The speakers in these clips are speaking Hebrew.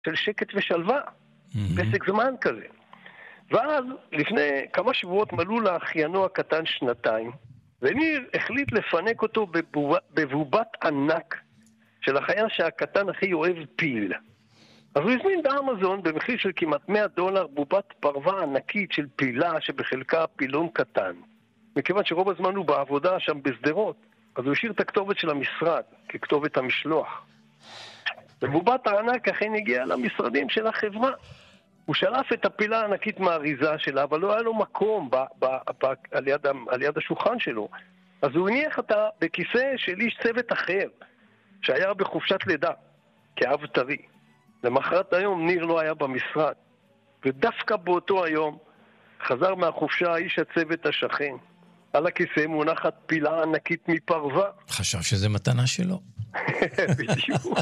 של שקט ושלווה, פסק זמן כזה. ואז לפני כמה שבועות מלאו לאחיינו הקטן 2, וניר החליט לפנק אותו בבובת ענק של החיה שהקטן הכי אוהב, פיל. אז הוא הזמין באמזון במחיר של כמעט $100 בובת פרווה ענקית של פילה שבחלקה פילון קטן. מכיוון שרוב הזמן הוא בעבודה שם בסדרות, אז הוא השאיר את הכתובת של המשרד ככתובת המשלוח. ובובת הענק אכן הגיעה למשרדים של החברה. הוא שלף את הפילה הענקית מהאריזה שלה, אבל לא היה לו מקום על יד השולחן שלו. אז הוא הניח אותה בכיסא של איש צוות אחר, שהיה בחופשת לידה, כאב טרי. למחרת היום ניר לא היה במשרד, ודווקא באותו היום חזר מהחופשה איש הצוות השכן. על הכיסא מונחת פילה ענקית מפרווה. חשב שזה מתנה שלו. בדיוק.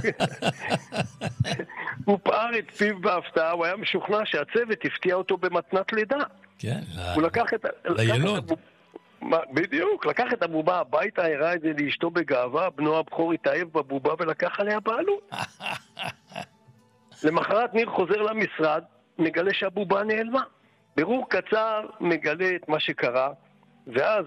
הוא פער את פיו בהפתעה, הוא היה משוכנע שהצוות הפתיע אותו במתנת לידה. כן, הוא לקח את לילוד. בדיוק, לקח את הבובה הביתה, הראה את זה לאשתו בגאווה, בנו הבכור התאהב בבובה ולקח עליה בעלות. למחרת ניר חוזר למשרד, מגלה שהבובה נעלמה. ברור קצר מגלה את מה שקרה, ואז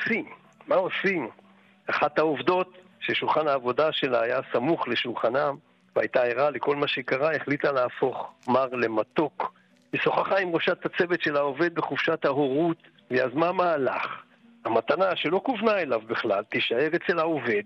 מה עושים? אחת העובדות ששולחן העבודה שלה היה סמוך לשולחנם, והייתה ערה לכל מה שקרה, החליטה להפוך מר למתוק. היא שוחחה עם ראשת הצוות של העובד בחופשת ההורות, ויזמה מהלך. המתנה שלא כוונה אליו בכלל, תישאר אצל העובד,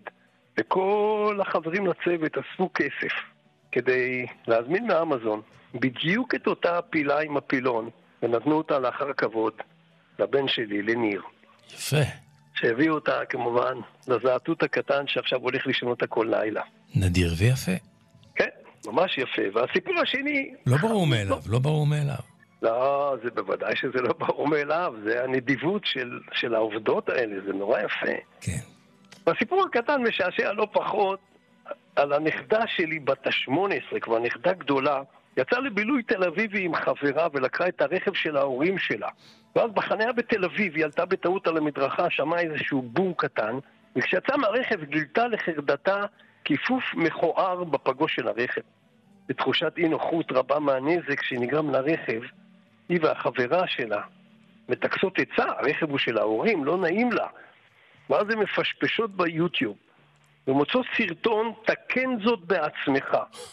וכל החברים לצוות אספו כסף, כדי להזמין מאמזון בדיוק את אותה פילה עם הפילון, ונתנו אותה לאחר כבוד לבן שלי, לניר. יפה. שהביאו אותה כמובן לזעתות הקטן שעכשיו הולך לשנות הכל לילה. נדיר ויפה. כן, ממש יפה. והסיפור השני... לא ברור מאליו. לא, זה בוודאי שזה לא ברור מאליו. זה הנדיבות של העובדות האלה, זה נורא יפה. כן. והסיפור הקטן משעשע לא פחות על הנכדה שלי בת ה-18, כבר נכדה גדולה, יצאה לבילוי תל אביבי עם חברה ולקחה את הרכב של ההורים שלה. ואז בחניה בתל אביב היא עלתה בטעות על המדרכה, שמעה איזשהו בום קטן, וכשיצאה מהרכב גילתה לחרדתה כיפוף מכוער בפגוש של הרכב. בתחושת אי נוחות רבה מהנזק שנגרם לרכב, היא והחברה שלה מתקסות עצה, הרכב הוא של ההורים, לא נעים לה. ואז הן מפשפשות ביוטיוב, ומוצאות סרטון תקן זאת בעצמך.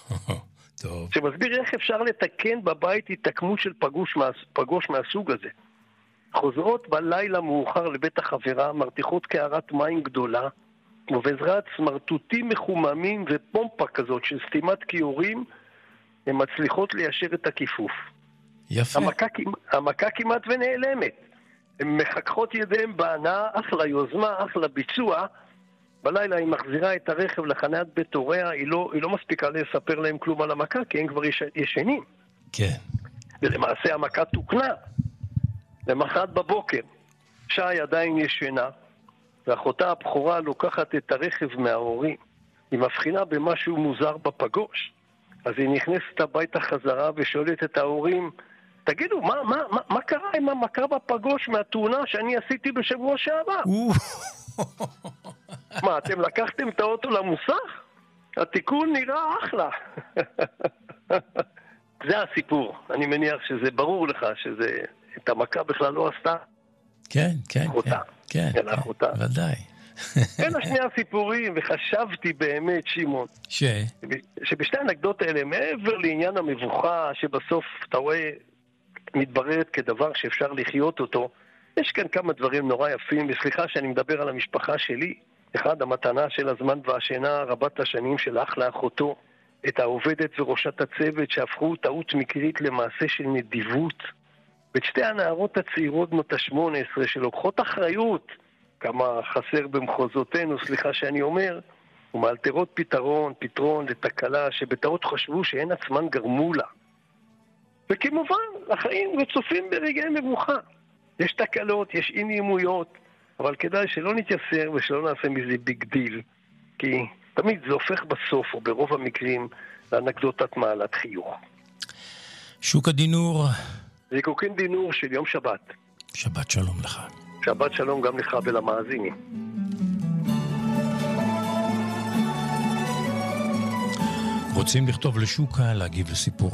טוב. שמסביר איך אפשר לתקן בבית התקמות של פגוש מהסוג הזה. חוזרות בלילה מאוחר לבית החברה, מרתיחות קערת מים גדולה, ובעזרת סמרטוטים מחוממים ופומפה כזאת של סתימת כיורים, הן מצליחות ליישר את הכיפוף. יפה. המכה כמעט ונעלמת. הן מחככות ידיהם בהנאה, אחלה יוזמה, אחלה ביצוע. בלילה היא מחזירה את הרכב לחניית בית הוריה, היא לא מספיקה לספר להם כלום על המכה, כי הם כבר ישנים. כן. ולמעשה המכה תוקנה. למחרת בבוקר, שי עדיין ישנה, ואחותה הבכורה לוקחת את הרכב מההורים. היא מבחינה במשהו מוזר בפגוש. אז היא נכנסת הביתה חזרה ושואלת את ההורים, תגידו, מה קרה עם המכה בפגוש מהתאונה שאני עשיתי בשבוע שעבר? מה, אתם לקחתם את האוטו למוסך? התיקון נראה אחלה. זה הסיפור. אני מניח שזה ברור לך שזה... את המכה בכלל לא עשתה. כן, אחותה. כן, ודאי. בין השני הסיפורים, וחשבתי באמת, שמעון, שבשתי האנקדוטות האלה, מעבר לעניין המבוכה, שבסוף אתה רואה מתבררת כדבר שאפשר לחיות אותו, יש כאן כמה דברים נורא יפים, וסליחה שאני מדבר על המשפחה שלי. אחד, המתנה של הזמן והשינה רבת השנים של אח לאחותו, את העובדת וראשת הצוות שהפכו טעות מקרית למעשה של נדיבות, ואת שתי הנערות הצעירות בנות ה-18 שלוקחות אחריות, כמה חסר במחוזותינו, סליחה שאני אומר, ומאלתרות פתרון לתקלה שבטעות חשבו שהן עצמן גרמו לה. וכמובן, החיים רצופים ברגעי מבוכה. יש תקלות, יש אי נעימויות, אבל כדאי שלא נתייסר ושלא נעשה מזה ביג דיל, כי תמיד זה הופך בסוף, או ברוב המקרים, לאנקדוטת מעלת חיוך. שוק הדינור. זיקוקין דינור של יום שבת. שבת שלום לך. שבת שלום גם לך ולמאזינים. רוצים לכתוב לשוקה, להגיב לסיפור